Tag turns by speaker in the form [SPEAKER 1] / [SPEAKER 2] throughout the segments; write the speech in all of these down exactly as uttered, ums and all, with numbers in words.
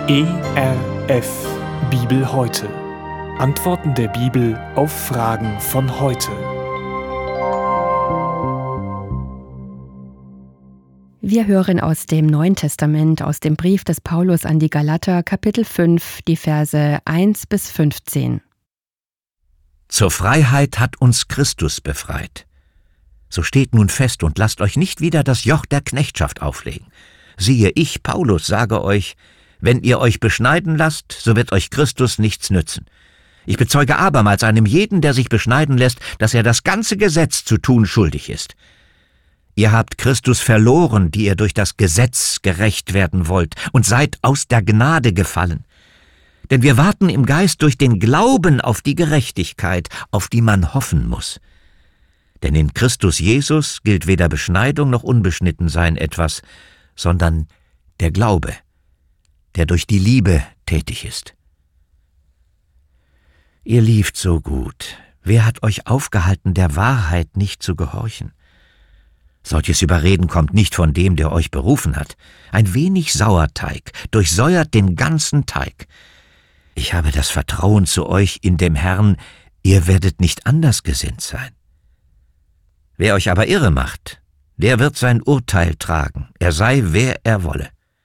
[SPEAKER 1] E R F Bibel heute. Antworten der Bibel auf Fragen von heute.
[SPEAKER 2] Wir hören aus dem Neuen Testament, aus dem Brief des Paulus an die Galater, Kapitel fünf, die Verse eins bis fünfzehn.
[SPEAKER 3] Zur Freiheit hat uns Christus befreit. So steht nun fest und lasst euch nicht wieder das Joch der Knechtschaft auflegen. Siehe, ich, Paulus, sage euch, wenn ihr euch beschneiden lasst, so wird euch Christus nichts nützen. Ich bezeuge abermals einem jeden, der sich beschneiden lässt, dass er das ganze Gesetz zu tun schuldig ist. Ihr habt Christus verloren, die ihr durch das Gesetz gerecht werden wollt, und seid aus der Gnade gefallen. Denn wir warten im Geist durch den Glauben auf die Gerechtigkeit, auf die man hoffen muss. Denn in Christus Jesus gilt weder Beschneidung noch Unbeschnittensein etwas, sondern der Glaube, der durch die Liebe tätig ist. Ihr lieft so gut. Wer hat euch aufgehalten, der Wahrheit nicht zu gehorchen? Solches Überreden kommt nicht von dem, der euch berufen hat. Ein wenig Sauerteig durchsäuert den ganzen Teig. Ich habe das Vertrauen zu euch in dem Herrn, ihr werdet nicht anders gesinnt sein. Wer euch aber irre macht, der wird sein Urteil tragen, er sei, wer er wolle.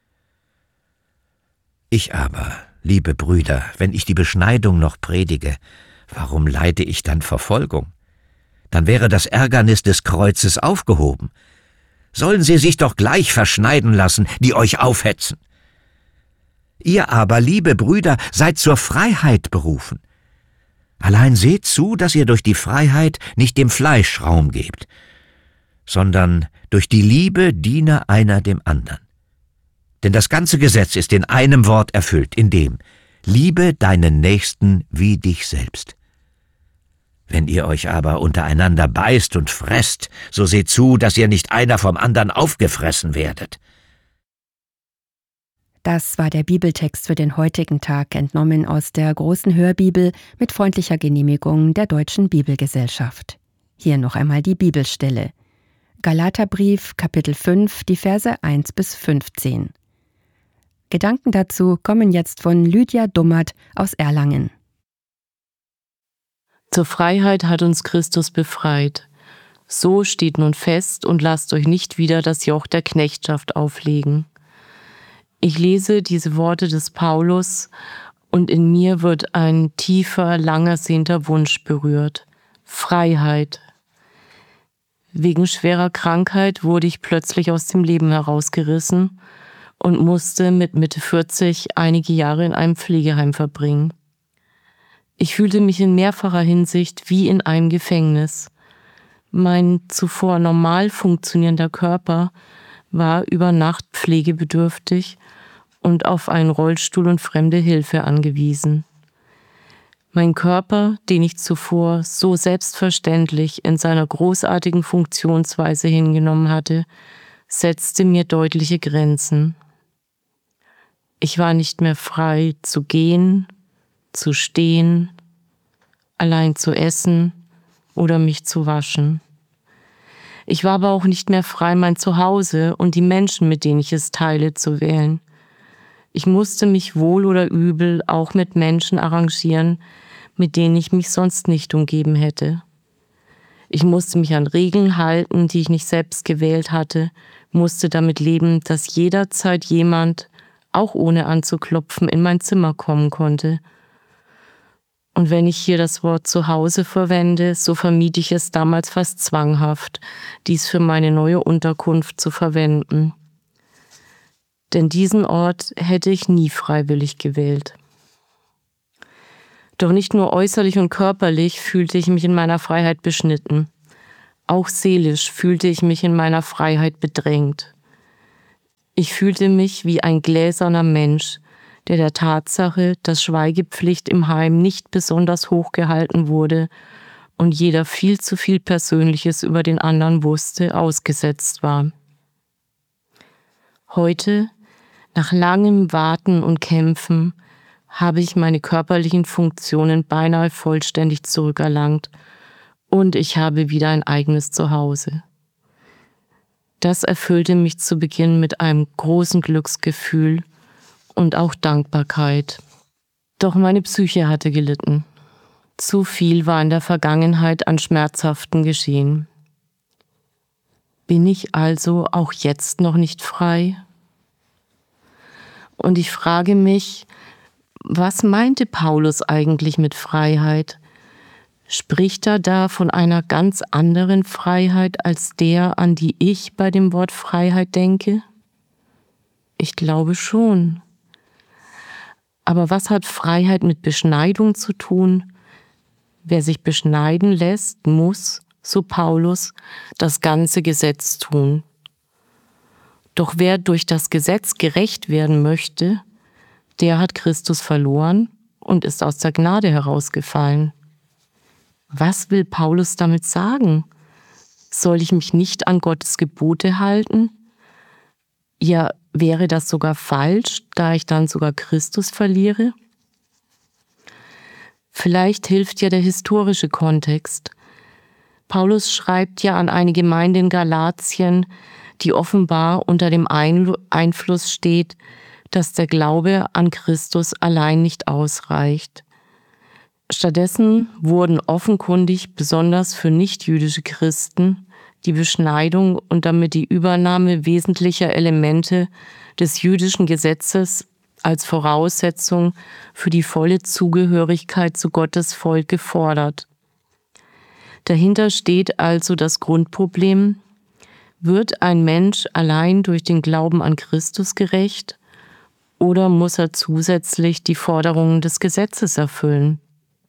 [SPEAKER 3] Ich aber, liebe Brüder, wenn ich die Beschneidung noch predige, warum leide ich dann Verfolgung? Dann wäre das Ärgernis des Kreuzes aufgehoben. Sollen sie sich doch gleich verschneiden lassen, die euch aufhetzen. Ihr aber, liebe Brüder, seid zur Freiheit berufen. Allein seht zu, dass ihr durch die Freiheit nicht dem Fleisch Raum gebt, sondern durch die Liebe diene einer dem andern. Denn das ganze Gesetz ist in einem Wort erfüllt, in dem: Liebe deinen Nächsten wie dich selbst. Wenn ihr euch aber untereinander beißt und fresst, so seht zu, dass ihr nicht einer vom anderen aufgefressen werdet.
[SPEAKER 2] Das war der Bibeltext für den heutigen Tag, entnommen aus der großen Hörbibel mit freundlicher Genehmigung der Deutschen Bibelgesellschaft. Hier noch einmal die Bibelstelle. Galaterbrief, Kapitel fünf, die Verse eins bis fünfzehn. Gedanken dazu kommen jetzt von Lydia Dummert aus Erlangen.
[SPEAKER 4] Zur Freiheit hat uns Christus befreit. So steht nun fest und lasst euch nicht wieder das Joch der Knechtschaft auflegen. Ich lese diese Worte des Paulus und in mir wird ein tiefer, lang ersehnter Wunsch berührt. Freiheit. Wegen schwerer Krankheit wurde ich plötzlich aus dem Leben herausgerissen und musste mit Mitte vierzig einige Jahre in einem Pflegeheim verbringen. Ich fühlte mich in mehrfacher Hinsicht wie in einem Gefängnis. Mein zuvor normal funktionierender Körper war über Nacht pflegebedürftig und auf einen Rollstuhl und fremde Hilfe angewiesen. Mein Körper, den ich zuvor so selbstverständlich in seiner großartigen Funktionsweise hingenommen hatte, setzte mir deutliche Grenzen. Ich war nicht mehr frei zu gehen, zu stehen, allein zu essen oder mich zu waschen. Ich war aber auch nicht mehr frei, mein Zuhause und die Menschen, mit denen ich es teile, zu wählen. Ich musste mich wohl oder übel auch mit Menschen arrangieren, mit denen ich mich sonst nicht umgeben hätte. Ich musste mich an Regeln halten, die ich nicht selbst gewählt hatte, musste damit leben, dass jederzeit jemand, auch ohne anzuklopfen, in mein Zimmer kommen konnte. Und wenn ich hier das Wort Zuhause verwende, so vermied ich es damals fast zwanghaft, dies für meine neue Unterkunft zu verwenden. Denn diesen Ort hätte ich nie freiwillig gewählt. Doch nicht nur äußerlich und körperlich fühlte ich mich in meiner Freiheit beschnitten. Auch seelisch fühlte ich mich in meiner Freiheit bedrängt. Ich fühlte mich wie ein gläserner Mensch, der der Tatsache, dass Schweigepflicht im Heim nicht besonders hoch gehalten wurde und jeder viel zu viel Persönliches über den anderen wusste, ausgesetzt war. Heute, nach langem Warten und Kämpfen, habe ich meine körperlichen Funktionen beinahe vollständig zurückerlangt und ich habe wieder ein eigenes Zuhause. Das erfüllte mich zu Beginn mit einem großen Glücksgefühl und auch Dankbarkeit. Doch meine Psyche hatte gelitten. Zu viel war in der Vergangenheit an Schmerzhaften geschehen. Bin ich also auch jetzt noch nicht frei? Und ich frage mich, was meinte Paulus eigentlich mit Freiheit? Spricht er da von einer ganz anderen Freiheit als der, an die ich bei dem Wort Freiheit denke? Ich glaube schon. Aber was hat Freiheit mit Beschneidung zu tun? Wer sich beschneiden lässt, muss, so Paulus, das ganze Gesetz tun. Doch wer durch das Gesetz gerecht werden möchte, der hat Christus verloren und ist aus der Gnade herausgefallen. Was will Paulus damit sagen? Soll ich mich nicht an Gottes Gebote halten? Ja, wäre das sogar falsch, da ich dann sogar Christus verliere? Vielleicht hilft ja der historische Kontext. Paulus schreibt ja an eine Gemeinde in Galatien, die offenbar unter dem Einfluss steht, dass der Glaube an Christus allein nicht ausreicht. Stattdessen wurden offenkundig besonders für nichtjüdische Christen die Beschneidung und damit die Übernahme wesentlicher Elemente des jüdischen Gesetzes als Voraussetzung für die volle Zugehörigkeit zu Gottes Volk gefordert. Dahinter steht also das Grundproblem: Wird ein Mensch allein durch den Glauben an Christus gerecht oder muss er zusätzlich die Forderungen des Gesetzes erfüllen?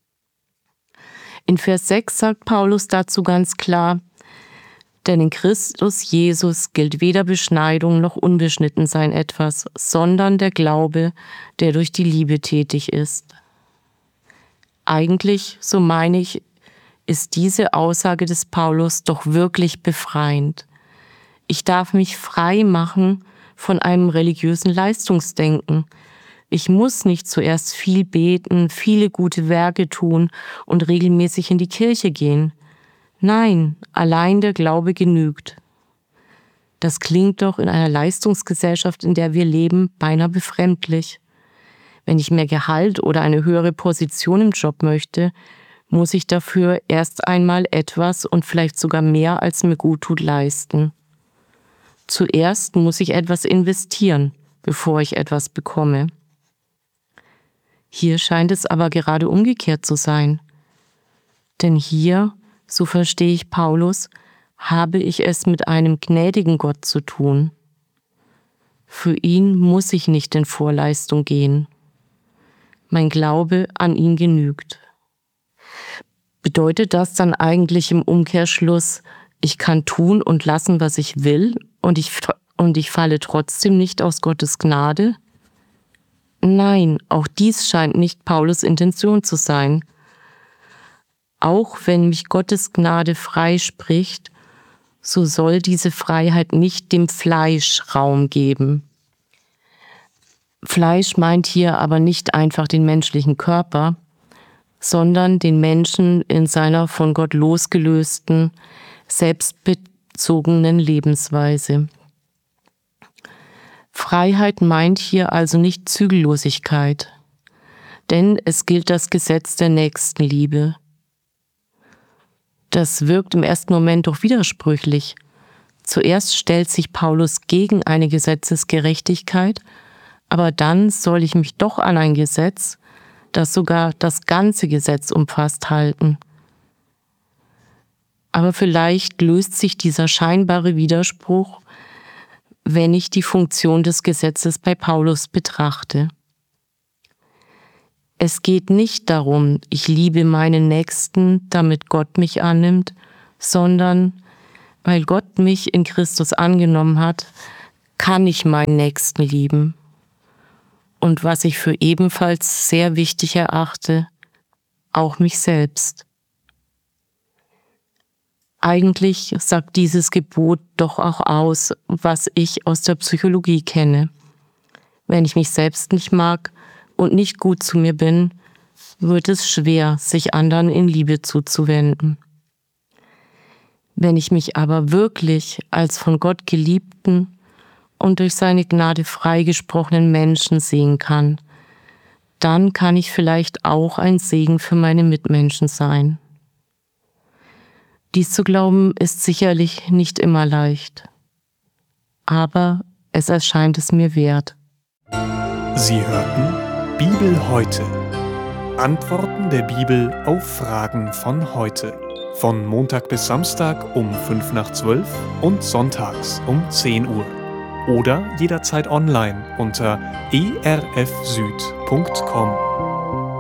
[SPEAKER 4] In Vers sechs sagt Paulus dazu ganz klar: Denn in Christus Jesus gilt weder Beschneidung noch Unbeschnittensein etwas, sondern der Glaube, der durch die Liebe tätig ist. Eigentlich, so meine ich, ist diese Aussage des Paulus doch wirklich befreiend. Ich darf mich frei machen von einem religiösen Leistungsdenken. Ich muss nicht zuerst viel beten, viele gute Werke tun und regelmäßig in die Kirche gehen. Nein, allein der Glaube genügt. Das klingt doch in einer Leistungsgesellschaft, in der wir leben, beinahe befremdlich. Wenn ich mehr Gehalt oder eine höhere Position im Job möchte, muss ich dafür erst einmal etwas und vielleicht sogar mehr, als mir gut tut, leisten. Zuerst muss ich etwas investieren, bevor ich etwas bekomme. Hier scheint es aber gerade umgekehrt zu sein. Denn hier, so verstehe ich Paulus, habe ich es mit einem gnädigen Gott zu tun. Für ihn muss ich nicht in Vorleistung gehen. Mein Glaube an ihn genügt. Bedeutet das dann eigentlich im Umkehrschluss, ich kann tun und lassen, was ich will, und ich, und ich falle trotzdem nicht aus Gottes Gnade? Nein, auch dies scheint nicht Paulus' Intention zu sein. Auch wenn mich Gottes Gnade freispricht, so soll diese Freiheit nicht dem Fleisch Raum geben. Fleisch meint hier aber nicht einfach den menschlichen Körper, sondern den Menschen in seiner von Gott losgelösten, selbstbezogenen Lebensweise. Freiheit meint hier also nicht Zügellosigkeit, denn es gilt das Gesetz der Nächstenliebe. Das wirkt im ersten Moment doch widersprüchlich. Zuerst stellt sich Paulus gegen eine Gesetzesgerechtigkeit, aber dann soll ich mich doch an ein Gesetz, das sogar das ganze Gesetz umfasst, halten. Aber vielleicht löst sich dieser scheinbare Widerspruch, wenn ich die Funktion des Gesetzes bei Paulus betrachte. Es geht nicht darum, ich liebe meinen Nächsten, damit Gott mich annimmt, sondern weil Gott mich in Christus angenommen hat, kann ich meinen Nächsten lieben. Und was ich für ebenfalls sehr wichtig erachte, auch mich selbst. Eigentlich sagt dieses Gebot doch auch aus, was ich aus der Psychologie kenne. Wenn ich mich selbst nicht mag und nicht gut zu mir bin, wird es schwer, sich anderen in Liebe zuzuwenden. Wenn ich mich aber wirklich als von Gott geliebten und durch seine Gnade freigesprochenen Menschen sehen kann, dann kann ich vielleicht auch ein Segen für meine Mitmenschen sein. Dies zu glauben ist sicherlich nicht immer leicht, aber es erscheint es mir wert.
[SPEAKER 1] Sie hörten Bibel heute. Antworten der Bibel auf Fragen von heute. Von Montag bis Samstag um fünf nach zwölf und sonntags um zehn Uhr. Oder jederzeit online unter e r f süd punkt com.